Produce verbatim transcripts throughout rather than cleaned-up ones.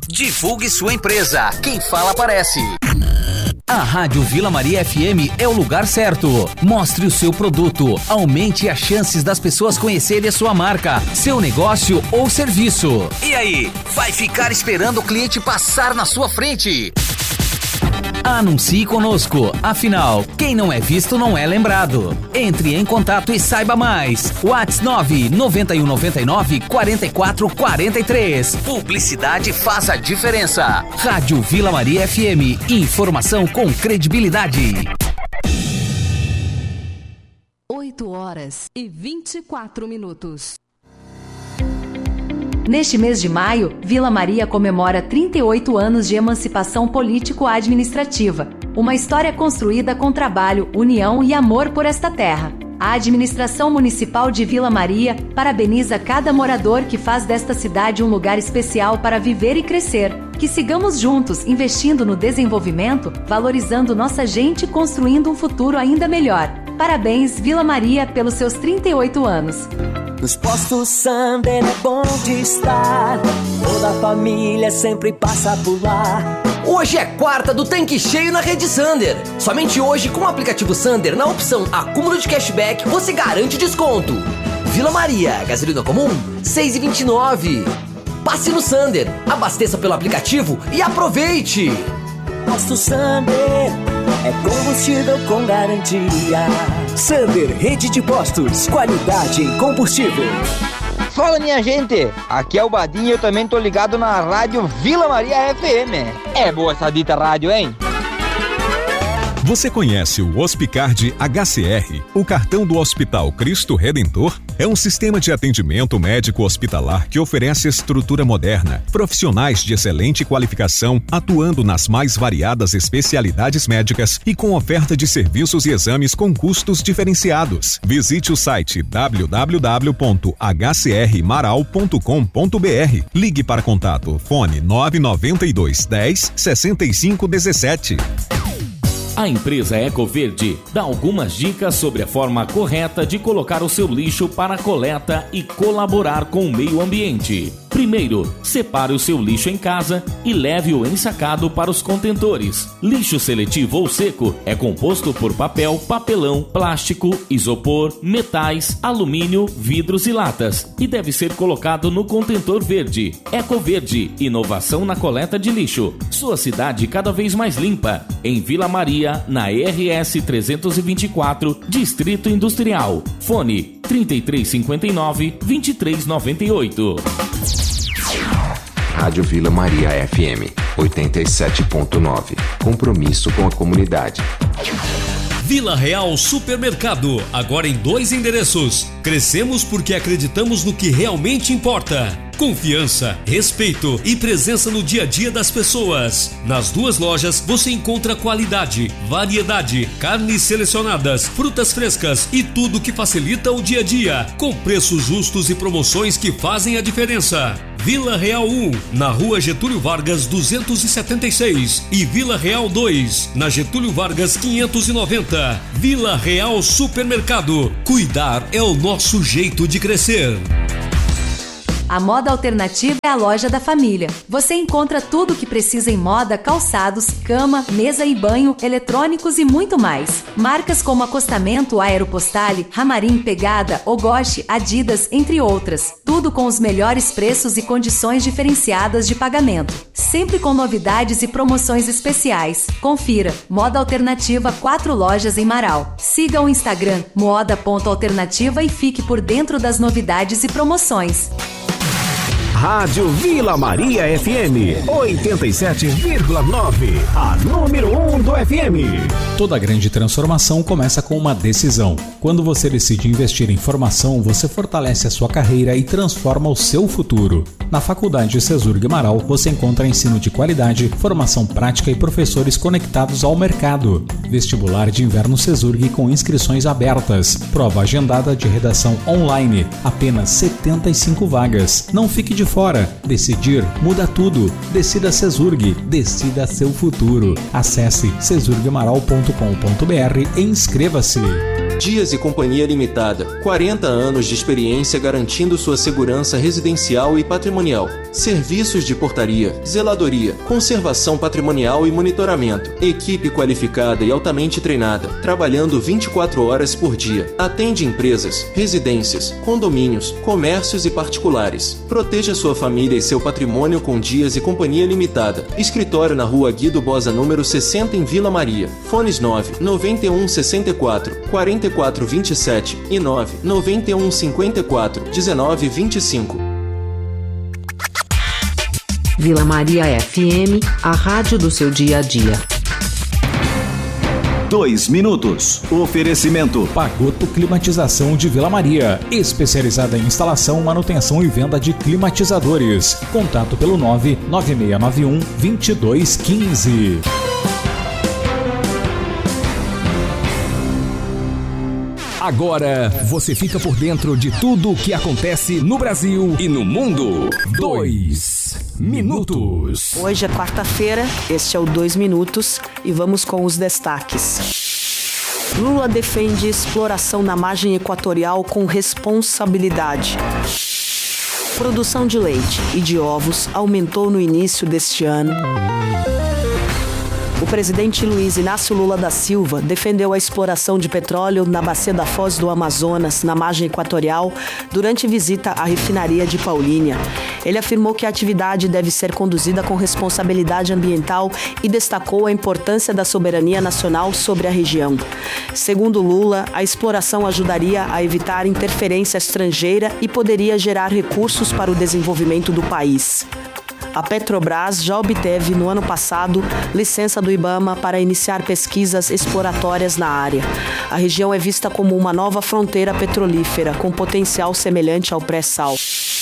Divulgue sua empresa. Quem fala aparece. A Rádio Vila Maria F M é o lugar certo. Mostre o seu produto, aumente as chances das pessoas conhecerem a sua marca, seu negócio ou serviço. E aí, vai ficar esperando o cliente passar na sua frente? Anuncie conosco, afinal, quem não é visto não é lembrado. Entre em contato e saiba mais. WhatsApp nove nove um nove nove quatro quatro quatro três. Publicidade faz a diferença. Rádio Vila Maria F M, informação com credibilidade. oito horas e vinte e quatro minutos. Neste mês de maio, Vila Maria comemora trinta e oito anos de emancipação político-administrativa. Uma história construída com trabalho, união e amor por esta terra. A administração municipal de Vila Maria parabeniza cada morador que faz desta cidade um lugar especial para viver e crescer. Que sigamos juntos, investindo no desenvolvimento, valorizando nossa gente e construindo um futuro ainda melhor. Parabéns, Vila Maria, pelos seus trinta e oito anos. Nos postos Sander é bom de estar, toda a família sempre passa por lá. Hoje é quarta do tanque cheio na rede Sander. Somente hoje, com o aplicativo Sander, na opção acúmulo de cashback, você garante desconto. Vila Maria, gasolina comum, seis reais e vinte e nove centavos. Passe no Sander, abasteça pelo aplicativo e aproveite. Posto Sander é combustível com garantia. Sander, rede de postos, qualidade em combustível. Fala, minha gente, aqui é o Badinho, eu também tô ligado na rádio Vila Maria F M. É boa essa dita rádio, hein? Você conhece o Hospicard H C R, o cartão do Hospital Cristo Redentor? É um sistema de atendimento médico hospitalar que oferece estrutura moderna, profissionais de excelente qualificação, atuando nas mais variadas especialidades médicas e com oferta de serviços e exames com custos diferenciados. Visite o site w w w ponto h c r maral ponto com ponto b r. Ligue para contato fone nove nove dois dez sessenta e cinco dezessete. A empresa Ecoverde dá algumas dicas sobre a forma correta de colocar o seu lixo para coleta e colaborar com o meio ambiente. Primeiro, separe o seu lixo em casa e leve-o ensacado para os contentores. Lixo seletivo ou seco é composto por papel, papelão, plástico, isopor, metais, alumínio, vidros e latas e deve ser colocado no contentor verde. Ecoverde, inovação na coleta de lixo. Sua cidade cada vez mais limpa. Em Vila Maria, na R S trezentos e vinte e quatro, Distrito Industrial. Fone trinta e três cinquenta e nove, vinte e três noventa e oito. Rádio Vila Maria F M oitenta e sete ponto nove. Compromisso com a comunidade. Vila Real Supermercado, agora em dois endereços. Crescemos porque acreditamos no que realmente importa. Confiança, respeito e presença no dia a dia das pessoas. Nas duas lojas você encontra qualidade, variedade, carnes selecionadas, frutas frescas e tudo que facilita o dia a dia, com preços justos e promoções que fazem a diferença. Vila Real um, na Rua Getúlio Vargas duzentos e setenta e seis e Vila Real dois, na Getúlio Vargas quinhentos e noventa. Vila Real Supermercado. Cuidar é o nosso jeito de crescer. A Moda Alternativa é a loja da família. Você encontra tudo o que precisa em moda, calçados, cama, mesa e banho, eletrônicos e muito mais. Marcas como Acostamento, Aeropostale, Ramarim, Pegada, Ogoshi, Adidas, entre outras. Tudo com os melhores preços e condições diferenciadas de pagamento. Sempre com novidades e promoções especiais. Confira. Moda Alternativa, quatro lojas em Marau. Siga o Instagram moda ponto alternativa e fique por dentro das novidades e promoções. Rádio Vila Maria F M oitenta e sete vírgula nove, a número um do F M. Toda grande transformação começa com uma decisão. Quando você decide investir em formação, você fortalece a sua carreira e transforma o seu futuro. Na Faculdade Cesurg Marau, você encontra ensino de qualidade, formação prática e professores conectados ao mercado. Vestibular de inverno Cesurg com inscrições abertas. Prova agendada de redação online. Apenas setenta e cinco vagas. Não fique de de fora. Decidir muda tudo. Decida Cesurg. Decida seu futuro. Acesse cesurg amaral ponto com ponto b r e inscreva-se. Dias e Companhia Limitada. quarenta anos de experiência garantindo sua segurança residencial e patrimonial. Serviços de portaria, zeladoria, conservação patrimonial e monitoramento. Equipe qualificada e altamente treinada, trabalhando vinte e quatro horas por dia. Atende empresas, residências, condomínios, comércios e particulares. Proteja sua família e seu patrimônio com Dias e Companhia Limitada. Escritório na Rua Guido Bosa, número sessenta, em Vila Maria. Fones nove nove um seis quatro quatro quatro vinte e sete e nove nove um cinquenta e quatro dezenove vinte e cinco. Vila Maria F M, a rádio do seu dia a dia. Dois minutos. Oferecimento Pagoto Climatização de Vila Maria, especializada em instalação, manutenção e venda de climatizadores. Contato pelo nove nove seis nove um dois dois um cinco. Agora você fica por dentro de tudo o que acontece no Brasil e no mundo. Dois minutos. Hoje é quarta-feira, este é o Dois Minutos e vamos com os destaques. Lula defende exploração na margem equatorial com responsabilidade. Produção de leite e de ovos aumentou no início deste ano. O presidente Luiz Inácio Lula da Silva defendeu a exploração de petróleo na bacia da Foz do Amazonas, na margem equatorial, durante visita à refinaria de Paulínia. Ele afirmou que a atividade deve ser conduzida com responsabilidade ambiental e destacou a importância da soberania nacional sobre a região. Segundo Lula, a exploração ajudaria a evitar interferência estrangeira e poderia gerar recursos para o desenvolvimento do país. A Petrobras já obteve, no ano passado, licença do IBAMA para iniciar pesquisas exploratórias na área. A região é vista como uma nova fronteira petrolífera, com potencial semelhante ao pré-sal.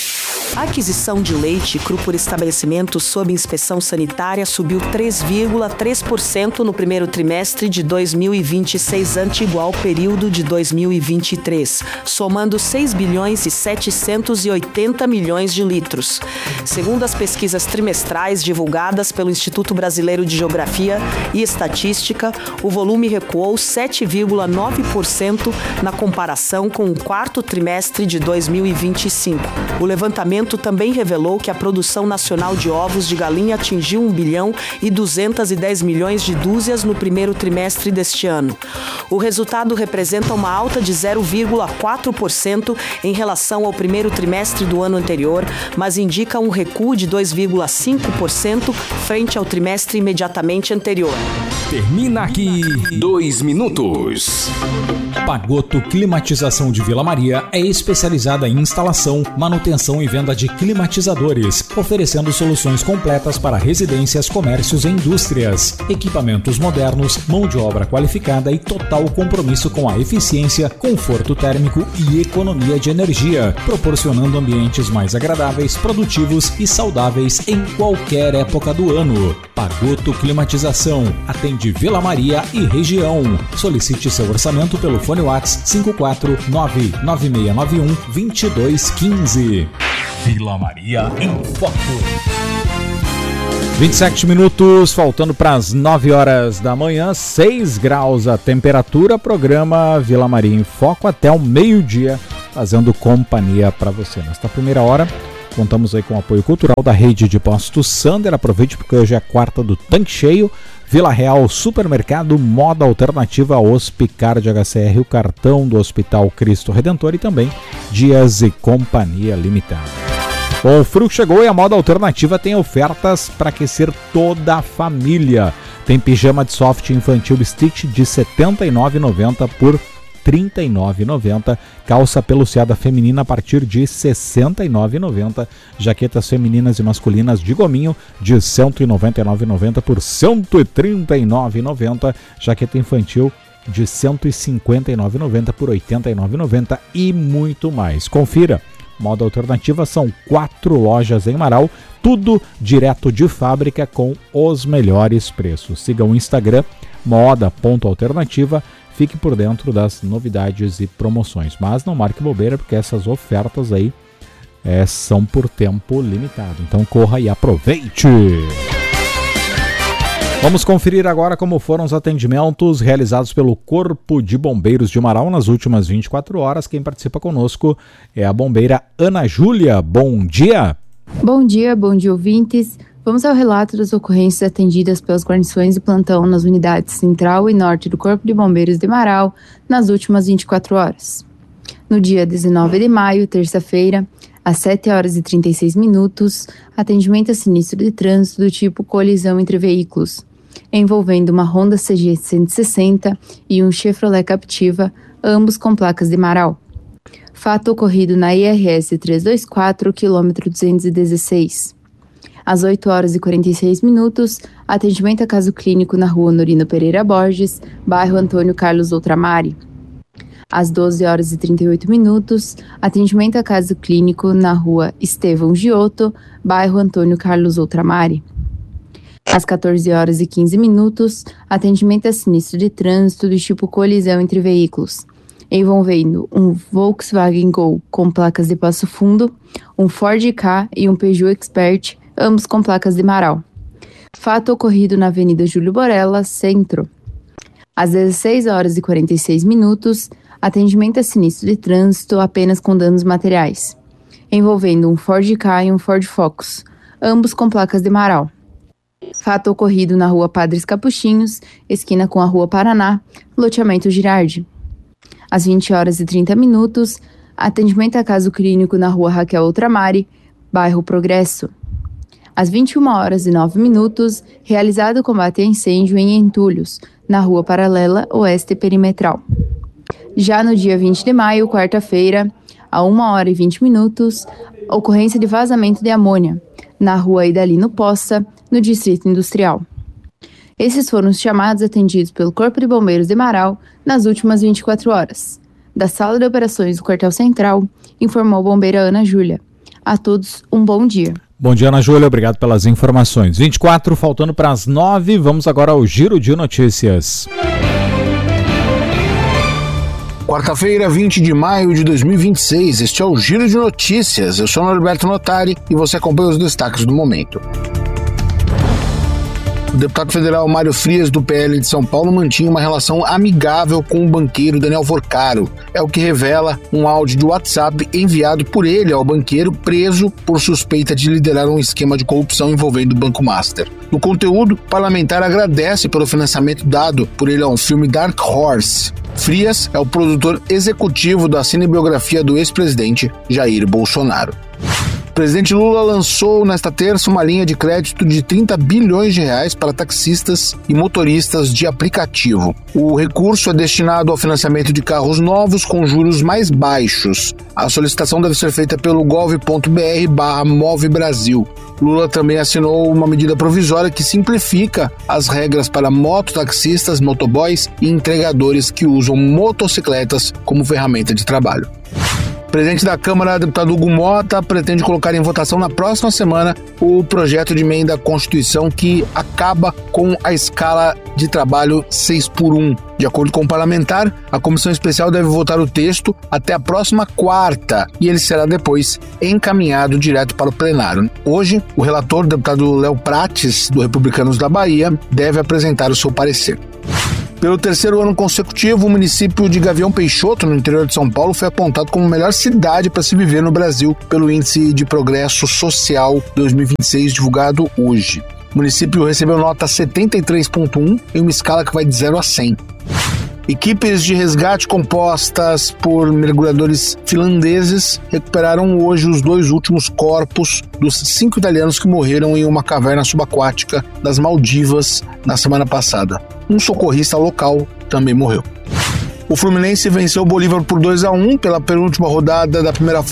A aquisição de leite cru por estabelecimentos sob inspeção sanitária subiu três vírgula três por cento no primeiro trimestre de dois mil e vinte e seis ante igual período de dois mil e vinte e três, somando seis bilhões e setecentos e oitenta milhões de litros. Segundo as pesquisas trimestrais divulgadas pelo Instituto Brasileiro de Geografia e Estatística, o volume recuou sete vírgula nove por cento na comparação com o quarto trimestre de dois mil e vinte e cinco. O levantamento também revelou que a produção nacional de ovos de galinha atingiu um bilhão e duzentos e dez milhões de dúzias no primeiro trimestre deste ano. O resultado representa uma alta de zero vírgula quatro por cento em relação ao primeiro trimestre do ano anterior, mas indica um recuo de dois vírgula cinco por cento frente ao trimestre imediatamente anterior. Termina aqui Dois Minutos. Pagoto Climatização de Vila Maria é especializada em instalação, manutenção e venda de climatizadores, oferecendo soluções completas para residências, comércios e indústrias. Equipamentos modernos, mão de obra qualificada e total compromisso com a eficiência, conforto térmico e economia de energia, proporcionando ambientes mais agradáveis, produtivos e saudáveis em qualquer época do ano. Pagoto Climatização atende Vila Maria e região. Solicite seu orçamento pelo fone WhatsApp cinco quatro nove nove seis nove um dois dois um cinco. Vila Maria em Foco. vinte e sete minutos, faltando para as nove horas da manhã, seis graus a temperatura. Programa Vila Maria em Foco até o meio-dia, fazendo companhia para você. Nesta primeira hora, contamos aí com o apoio cultural da rede de postos Sander. Aproveite porque hoje é a quarta do Tanque Cheio. Vila Real Supermercado, Moda Alternativa, Hospicard H C R, o cartão do Hospital Cristo Redentor e também Dias e Companhia Limitada. O frio chegou e a Moda Alternativa tem ofertas para aquecer toda a família. Tem pijama de soft infantil Stitch de setenta e nove reais e noventa centavos por trinta e nove reais e noventa centavos, calça peluciada feminina a partir de sessenta e nove reais e noventa centavos, jaquetas femininas e masculinas de gominho de cento e noventa e nove reais e noventa centavos por cento e trinta e nove reais e noventa centavos, jaqueta infantil de cento e cinquenta e nove reais e noventa centavos por oitenta e nove reais e noventa centavos e muito mais. Confira. Moda Alternativa, são quatro lojas em Marau, tudo direto de fábrica com os melhores preços. Siga o Instagram moda ponto alternativa, fique por dentro das novidades e promoções. Mas não marque bobeira, porque essas ofertas aí é, são por tempo limitado. Então corra e aproveite! Vamos conferir agora como foram os atendimentos realizados pelo Corpo de Bombeiros de Marau nas últimas vinte e quatro horas. Quem participa conosco é a bombeira Ana Júlia. Bom dia! Bom dia, bom dia ouvintes. Vamos ao relato das ocorrências atendidas pelas guarnições de plantão nas unidades Central e Norte do Corpo de Bombeiros de Marau nas últimas vinte e quatro horas. No dia dezenove de maio, terça-feira, às sete horas e trinta e seis minutos, atendimento a sinistro de trânsito do tipo colisão entre veículos, envolvendo uma Honda C G cento e sessenta e um Chevrolet Captiva, ambos com placas de Marau. Fato ocorrido na I R S trezentos e vinte e quatro, quilômetro duzentos e dezesseis. Às oito horas e quarenta e seis minutos, atendimento a caso clínico na rua Norino Pereira Borges, bairro Antônio Carlos Outramari. Às doze horas e trinta e oito minutos, atendimento a caso clínico na rua Estevão Giotto, bairro Antônio Carlos Outramari. Às quatorze horas e quinze minutos, atendimento a sinistro de trânsito do tipo colisão entre veículos, envolvendo um Volkswagen Gol com placas de Passo Fundo, um Ford Ka e um Peugeot Expert, ambos com placas de Marau. Fato ocorrido na Avenida Júlio Borella, Centro. Às dezesseis horas e quarenta e seis minutos, atendimento a sinistro de trânsito apenas com danos materiais, envolvendo um Ford Ka e um Ford Focus, ambos com placas de Marau. Fato ocorrido na rua Padres Capuchinhos, esquina com a rua Paraná, loteamento Girardi. Às vinte horas e trinta minutos, atendimento a caso clínico na rua Raquel Outramari, bairro Progresso. Às vinte e uma horas e nove minutos, realizado combate a incêndio em Entulhos, na rua Paralela Oeste Perimetral. Já no dia vinte de maio, quarta-feira, a uma hora e vinte minutos, ocorrência de vazamento de amônia, na rua Idalino Poça, no Distrito Industrial. Esses foram os chamados atendidos pelo Corpo de Bombeiros de Marau nas últimas vinte e quatro horas. Da Sala de Operações do Quartel Central, informou a bombeira Ana Júlia. A todos, um bom dia. Bom dia, Ana Júlia. Obrigado pelas informações. vinte e quatro, faltando para as nove. Vamos agora ao Giro de Notícias. Quarta-feira, vinte de maio de dois mil e vinte e seis, este é o Giro de Notícias. Eu sou o Norberto Notari e você acompanha os destaques do momento. O deputado federal Mário Frias, do P L de São Paulo, mantinha uma relação amigável com o banqueiro Daniel Forcaro. É o que revela um áudio de WhatsApp enviado por ele ao banqueiro preso por suspeita de liderar um esquema de corrupção envolvendo o Banco Master. No conteúdo, o parlamentar agradece pelo financiamento dado por ele ao filme Dark Horse. Frias é o produtor executivo da cinebiografia do ex-presidente Jair Bolsonaro. O presidente Lula lançou nesta terça uma linha de crédito de trinta bilhões de reais para taxistas e motoristas de aplicativo. O recurso é destinado ao financiamento de carros novos com juros mais baixos. A solicitação deve ser feita pelo gov.br barra Move Brasil. Lula também assinou uma medida provisória que simplifica as regras para mototaxistas, motoboys e entregadores que usam motocicletas como ferramenta de trabalho. O presidente da Câmara, deputado Hugo Mota, pretende colocar em votação na próxima semana o projeto de emenda à Constituição que acaba com a escala de trabalho seis por um. De acordo com o parlamentar, a comissão especial deve votar o texto até a próxima quarta e ele será depois encaminhado direto para o plenário. Hoje, o relator, o deputado Léo Prates, do Republicanos da Bahia, deve apresentar o seu parecer. Pelo terceiro ano consecutivo, o município de Gavião Peixoto, no interior de São Paulo, foi apontado como a melhor cidade para se viver no Brasil pelo Índice de Progresso Social dois mil e vinte e seis, divulgado hoje. O município recebeu nota setenta e três ponto um em uma escala que vai de zero a cem. Equipes de resgate compostas por mergulhadores finlandeses recuperaram hoje os dois últimos corpos dos cinco italianos que morreram em uma caverna subaquática das Maldivas na semana passada. Um socorrista local também morreu. O Fluminense venceu o Bolívar por dois a um pela penúltima rodada da primeira